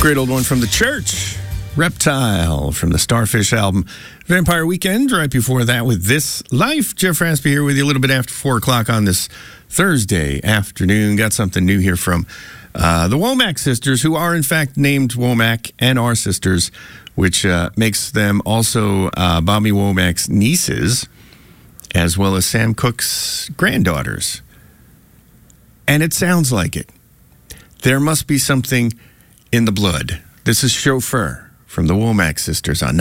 Great old one from the Church. Reptile from the Starfish album. Vampire Weekend right before that with This Life. Jeff Raspy here with you a little bit after 4 o'clock on this Thursday afternoon. Got something new here from the Womack sisters, who are in fact named Womack and are sisters, which makes them also Bobby Womack's nieces, as well as Sam Cooke's granddaughters. And it sounds like it. There must be something in the blood. This is Chauffeur from the Womack sisters on